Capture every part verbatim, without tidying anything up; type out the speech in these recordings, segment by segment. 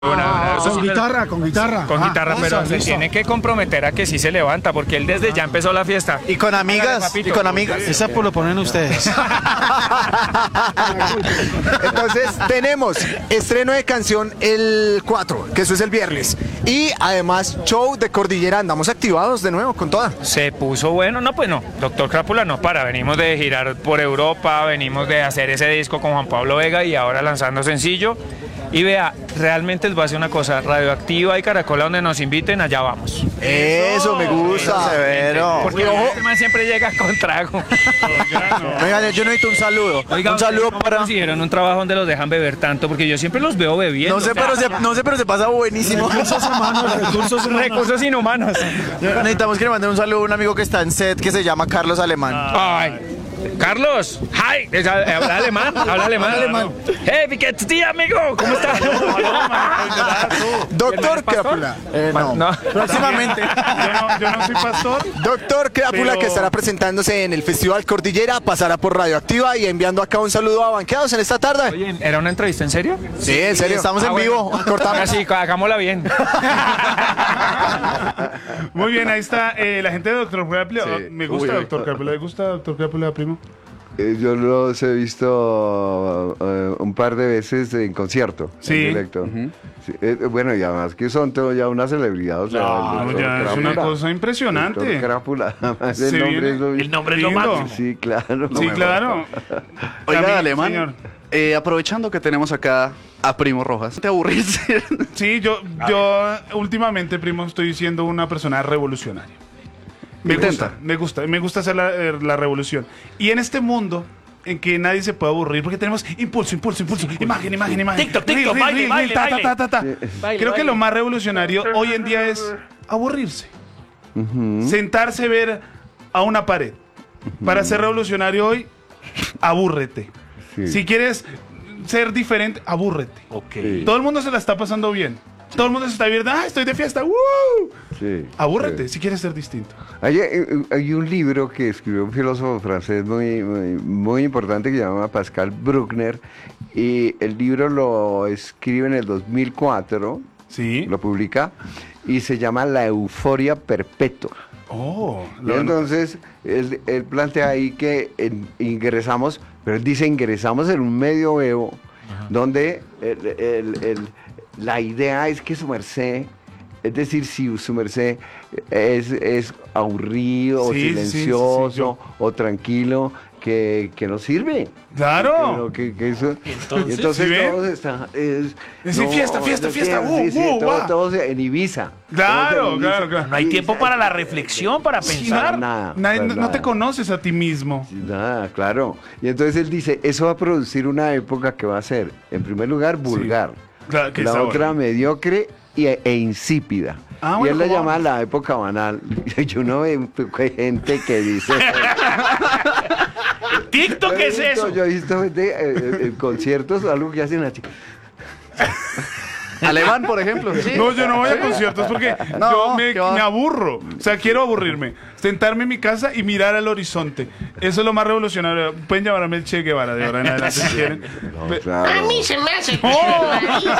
Una- eso Con sí, guitarra, con guitarra. Con Ah, guitarra, eso, pero se listo. tiene que comprometer a que sí se levanta, porque él desde ya empezó la fiesta. Y con Hágale, amigas, papito. y con amigas. Esa por lo ponen ustedes. Entonces tenemos estreno de canción el cuatro, que eso es el viernes. Y además show de Cordillera. Andamos activados de nuevo con toda. Se puso bueno, no, pues no, Doctor Crápula no para, venimos de girar por Europa, venimos de hacer ese disco con Juan Pablo Vega y ahora lanzando sencillo. Y vea, realmente les voy a decir una cosa, Radioactiva y Caracola donde nos inviten, allá vamos. Eso me gusta. Severo. Porque este man siempre llega con trago. Oigan, yo necesito un saludo. Oiga, un saludo ¿cómo para... consiguieron un trabajo donde los dejan beber tanto? Porque yo siempre los veo bebiendo. No sé, pero se, no sé, pero se pasa buenísimo. Recursos humanos, recursos humanos. Recursos inhumanos. Necesitamos que le manden un saludo a un amigo que está en set que se llama Carlos Alemán. Ay. Carlos, hi, Es- habla alemán, habla alemán, alemán. Hey, wie geht's dir, amigo? ¿Cómo estás? Doctor Crápula. Eh, no. No. Próximamente. Yo no, yo no soy pastor. Doctor Crápula, Pero- que estará presentándose en el Festival Cordillera, pasará por Radioactiva y enviando acá un saludo a Banqueados en esta tarde. Oye, ¿era una entrevista en serio? Sí, en serio. Estamos Ah, en bueno. vivo. Ahora sí, hagámosla bien. Muy bien, ahí está eh, la gente de Doctor Crápula. Sí. Me gusta Uy, Doctor Crápula. ¿Le gusta Doctor Crápula, primo? Eh, Yo los he visto eh, un par de veces en concierto, Sí. en directo. Sí, eh, bueno, y además que son todo ya una celebridad. O sea, No, el doctor ya es una Crápula. cosa impresionante. Doctor Crápula, además el Se nombre viene- es lo El nombre es lo Lindo. máximo. Sí, claro. Sí, claro. Oiga, También, Alemán, señor. eh, aprovechando que tenemos acá a Primo Rojas, ¿te aburrís? Sí, yo, yo últimamente, primo, estoy siendo una persona revolucionaria. Me Intenta. gusta, me gusta, me gusta hacer la, eh, la revolución. Y en este mundo en que nadie se puede aburrir, porque tenemos impulso, impulso, impulso, imagen, imagen, imagen. TikTok, TikTok, baile, baile, ta, ta, baile. ta, ta, ta. Baile, Creo que baile. lo más revolucionario hoy en día es aburrirse. Sentarse, ver a una pared. Para ser revolucionario hoy, abúrrete. Sí. Si quieres ser diferente, abúrrete. Ok. Sí. Todo el mundo se la está pasando bien. Todo el mundo se está divirtiendo. ¡Ah, estoy de fiesta! ¡Woo! Sí, Abúrrete sí. si quieres ser distinto. Hay, hay- hay un libro que escribió un filósofo francés muy, muy, muy importante que se llama Pascal Bruckner, y el libro lo escribe en el dos mil cuatro, Sí. lo publica, y se llama La euforia perpetua. Oh, Y lo- entonces, él, él plantea ahí que en- ingresamos, pero él dice ingresamos en un medioevo donde el- el- el- la idea es que su merced, es decir, si su merced es, es aburrido o Sí, sí, sí, silencioso sí, yo- o tranquilo, que, que no sirve. ¡Claro! Que, que- que eso- Entonces, y entonces ¿sí ven? todos están... Es, Sí, fiesta, fiesta, es fiesta, sí, uh, sí, uh, todos, va. todos en Ibiza. Claro, Todos en Ibiza. claro, claro. No hay tiempo para la reflexión, para Sí, pensar. para nada, Nadie- para no, no nada. te conoces a ti mismo. Sí, nada, claro. Y entonces él dice, eso va a producir una época que va a ser, en primer lugar, vulgar. Claro, que La está otra, bueno. mediocre y, e insípida. Ah, y bueno, él la ¿cómo llama vamos? la época banal. Yo no veo hay gente que dice... ¿TikTok qué es Yo he visto- eso? Yo he visto gente eh, eh, en conciertos, algo que hacen así. Alemán, por ejemplo. Sí. No, yo no voy a conciertos porque No, yo me, ¿qué va? me aburro. O sea, quiero aburrirme. Sentarme en mi casa y mirar al horizonte. Eso es lo más revolucionario. Pueden llamarme el Che Guevara de ahora en adelante si quieren. Pe- Claro. A mí se me hace que ¡Oh!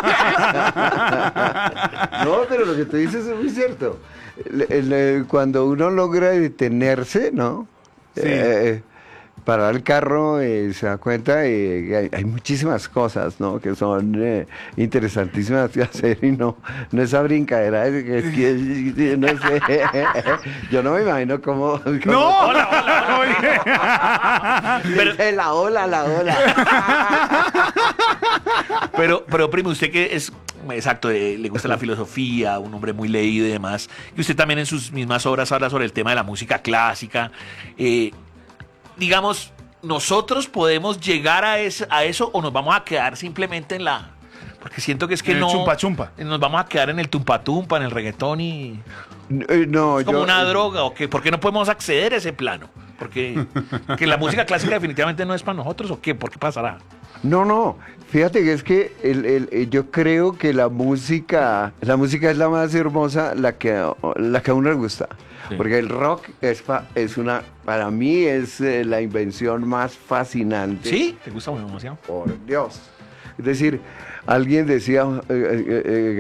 No, pero lo que tú dices es muy cierto. El- el, eh, cuando uno logra detenerse, ¿no? Sí. Eh, parar el carro, eh, se da cuenta eh, que hay, hay muchísimas cosas, ¿no? Que son eh, interesantísimas de hacer y no, no esa brincadera, es que, es que- no sé. Yo no me imagino cómo... cómo- ¡No! Hola, hola, Oye. Pero, Eh, la ola, la ola. pero, pero, primo, usted que es, exacto, eh, le gusta la filosofía, un hombre muy leído y demás, y usted también en sus mismas obras habla sobre el tema de la música clásica. Eh, digamos, ¿nosotros podemos llegar a, es- a eso o nos vamos a quedar simplemente en la... Porque siento que es que En el no... chumpa chumpa. Nos vamos a quedar en el tumpa tumpa, en el reggaetón y... Eh, No, Es como yo- una droga, ¿o qué? ¿Por qué no podemos acceder a ese plano? Porque que la música clásica definitivamente no es para nosotros, ¿o qué? ¿Por qué pasará? No, no. Fíjate que es que el, el- eh, yo creo que la música, la música es la más hermosa, la que, la que a uno le gusta. Sí. Porque el rock es, fa- es una, para mí es eh, la invención más fascinante. ¿Sí? ¿Te gusta muy demasiado? Por Dios. Es decir, alguien decía, eh, eh, eh,